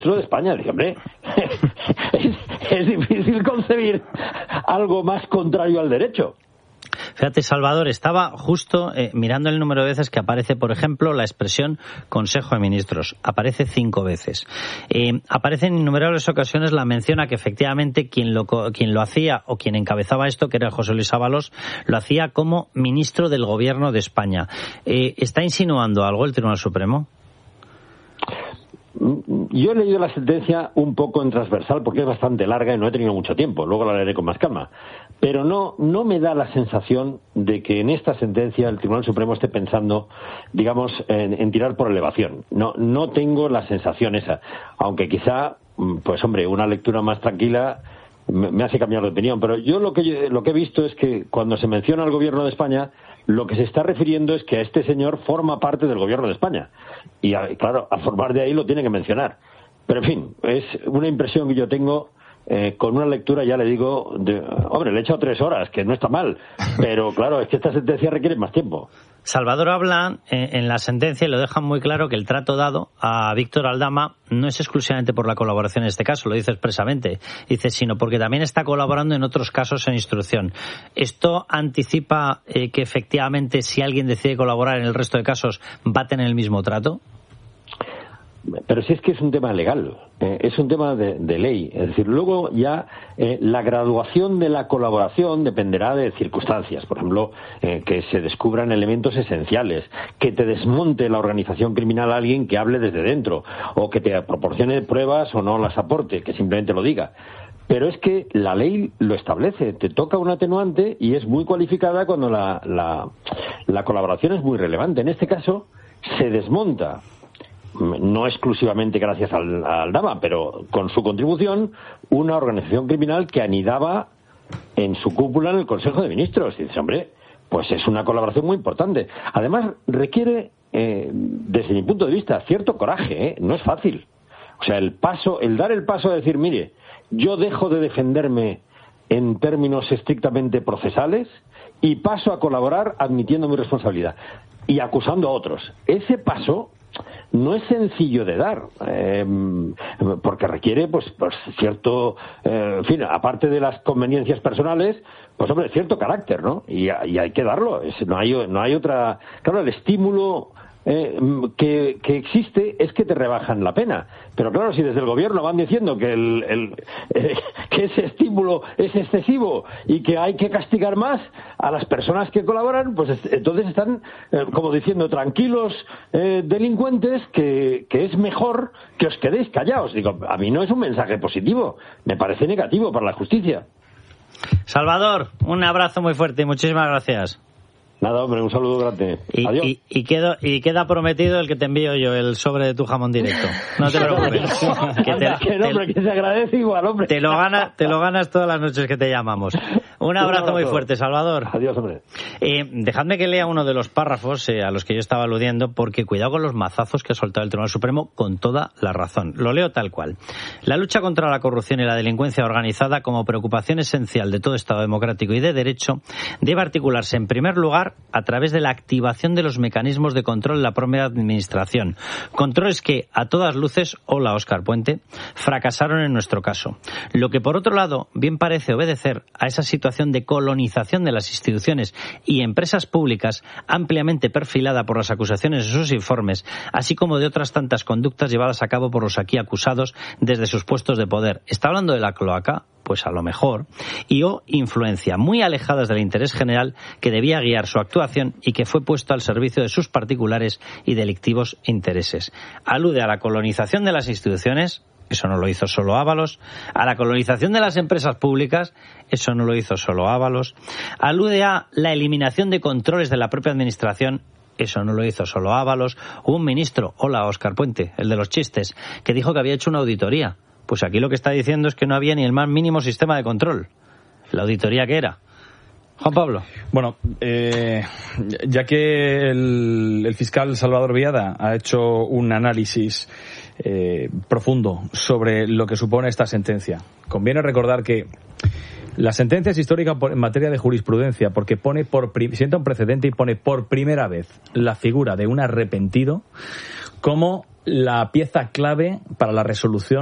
de España. Dije, hombre, es difícil concebir algo más contrario al derecho. Fíjate, Salvador, estaba justo mirando el número de veces que aparece, por ejemplo, la expresión Consejo de Ministros. Aparece 5 veces. Aparece en innumerables ocasiones la mención a que efectivamente quien lo hacía o quien encabezaba esto, que era José Luis Ábalos, lo hacía como ministro del Gobierno de España. ¿Está insinuando algo el Tribunal Supremo? Yo he leído la sentencia un poco en transversal porque es bastante larga y no he tenido mucho tiempo. Luego la leeré con más calma. Pero no me da la sensación de que en esta sentencia el Tribunal Supremo esté pensando, digamos, en tirar por elevación. No tengo la sensación esa. Aunque quizá, pues hombre, una lectura más tranquila me hace cambiar de opinión. Pero yo lo que he visto es que cuando se menciona al Gobierno de España, lo que se está refiriendo es que a este señor forma parte del Gobierno de España. Y claro, al formar de ahí lo tiene que mencionar. Pero en fin, es una impresión que yo tengo. Con una lectura, ya le digo, hombre, le he echado 3 horas, que no está mal, pero claro, es que esta sentencia requiere más tiempo. Salvador habla en la sentencia y lo deja muy claro que el trato dado a Víctor Aldama no es exclusivamente por la colaboración en este caso, lo dice expresamente, dice, sino porque también está colaborando en otros casos en instrucción. ¿Esto anticipa que efectivamente si alguien decide colaborar en el resto de casos va a tener el mismo trato? Pero si es que es un tema legal, es un tema de ley. Es decir, luego ya la graduación de la colaboración dependerá de circunstancias. Por ejemplo, que se descubran elementos esenciales, que te desmonte la organización criminal a alguien que hable desde dentro, o que te proporcione pruebas o no las aporte, que simplemente lo diga. Pero es que la ley lo establece, te toca un atenuante y es muy cualificada cuando la colaboración es muy relevante. En este caso, se desmonta, no exclusivamente gracias al Aldama, pero con su contribución, una organización criminal que anidaba en su cúpula en el Consejo de Ministros. Y dices, hombre, pues es una colaboración muy importante. Además, requiere, desde mi punto de vista, cierto coraje, no es fácil. O sea, el dar el paso de decir, mire, yo dejo de defenderme en términos estrictamente procesales y paso a colaborar admitiendo mi responsabilidad y acusando a otros. Ese paso no es sencillo de dar, porque requiere pues cierto, en fin, aparte de las conveniencias personales, pues hombre, cierto carácter, ¿no? Y hay que darlo, no hay otra. Claro, el estímulo que existe es que te rebajan la pena, pero claro, si desde el gobierno van diciendo que que ese estímulo es excesivo y que hay que castigar más a las personas que colaboran, pues entonces están como diciendo, tranquilos, delincuentes, que es mejor que os quedéis callados. Digo, a mí no es un mensaje positivo, me parece negativo para la justicia. Salvador, un abrazo muy fuerte y muchísimas gracias. Nada, hombre, un saludo grande. Adiós. Y queda prometido el que te envío yo, el sobre de tu jamón directo. No te preocupes. Que se agradece igual, hombre. Te lo ganas todas las noches que te llamamos. Un abrazo muy fuerte, Salvador. Adiós, hombre. Dejadme que lea uno de los párrafos a los que yo estaba aludiendo, porque cuidado con los mazazos que ha soltado el Tribunal Supremo con toda la razón. Lo leo tal cual. La lucha contra la corrupción y la delincuencia organizada, como preocupación esencial de todo Estado democrático y de derecho, debe articularse en primer lugar a través de la activación de los mecanismos de control de la propia administración. Controles que, a todas luces, hola Óscar Puente, fracasaron en nuestro caso. Lo que, por otro lado, bien parece obedecer a esa situación de colonización de las instituciones y empresas públicas ampliamente perfilada por las acusaciones de sus informes, así como de otras tantas conductas llevadas a cabo por los aquí acusados desde sus puestos de poder. ¿Está hablando de la cloaca? Pues a lo mejor, y o influencia muy alejadas del interés general que debía guiar su actuación y que fue puesto al servicio de sus particulares y delictivos intereses. Alude a la colonización de las instituciones, eso no lo hizo solo Ábalos, a la colonización de las empresas públicas, eso no lo hizo solo Ábalos, alude a la eliminación de controles de la propia administración, eso no lo hizo solo Ábalos. Hubo un ministro, hola Óscar Puente, el de los chistes, que dijo que había hecho una auditoría. Pues aquí lo que está diciendo es que no había ni el más mínimo sistema de control. ¿La auditoría qué era? Juan Pablo. Bueno, ya que el fiscal Salvador Biada ha hecho un análisis profundo sobre lo que supone esta sentencia, conviene recordar que la sentencia es histórica en materia de jurisprudencia porque sienta un precedente y pone por primera vez la figura de un arrepentido como la pieza clave para la resolución